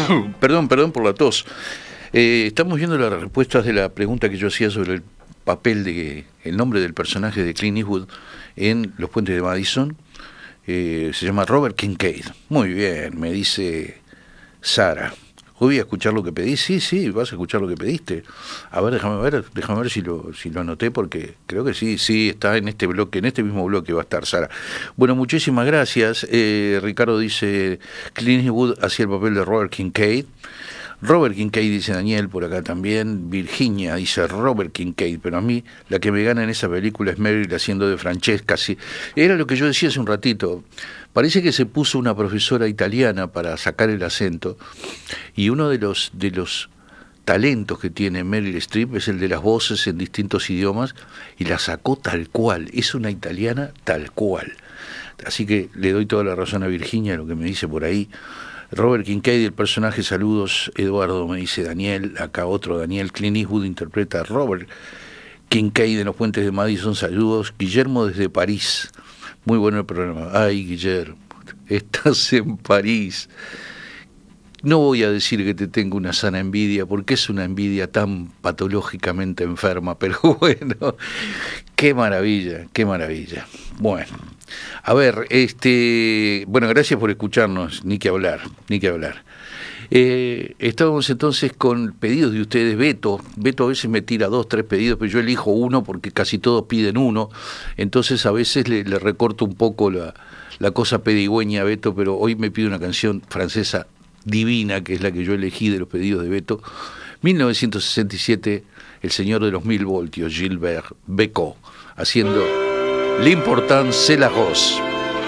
Perdón por la tos. Estamos viendo las respuestas de la pregunta que yo hacía sobre el papel el nombre del personaje de Clint Eastwood en Los Puentes de Madison. Se llama Robert Kincaid. Muy bien, me dice Sara. ¿Voy a escuchar lo que pedí? Sí, vas a escuchar lo que pediste. A ver, déjame ver si lo anoté, porque creo que sí, está en este bloque, en este mismo bloque va a estar, Sara. Bueno, muchísimas gracias. Ricardo dice, Clint Eastwood hacía el papel de Robert Kincaid. Robert Kincaid, dice Daniel, por acá también. Virginia dice Robert Kincaid, pero a mí la que me gana en esa película es Meryl haciendo de Francesca. Sí. Era lo que yo decía hace un ratito. Parece que se puso una profesora italiana para sacar el acento, y uno de los talentos que tiene Meryl Streep es el de las voces en distintos idiomas, y la sacó tal cual. Es una italiana tal cual. Así que le doy toda la razón a Virginia, lo que me dice por ahí. Robert Kincaid, el personaje, saludos, Eduardo, me dice Daniel, acá otro Daniel. Clint Eastwood interpreta a Robert Kincaid en Los Puentes de Madison, saludos. Guillermo desde París, muy bueno el programa. Ay, Guillermo, estás en París. No voy a decir que te tengo una sana envidia, porque es una envidia tan patológicamente enferma, pero bueno, qué maravilla, qué maravilla. Bueno, a ver, bueno, gracias por escucharnos, ni que hablar. Estábamos entonces con pedidos de ustedes. Beto a veces me tira 2, 3 pedidos, pero yo elijo uno porque casi todos piden uno, entonces a veces le recorto un poco la cosa pedigüeña a Beto, pero hoy me pide una canción francesa divina, que es la que yo elegí de los pedidos de Beto. 1967, El Señor de los Mil Voltios, Gilbert Bécaud, haciendo L'important c'est la rose.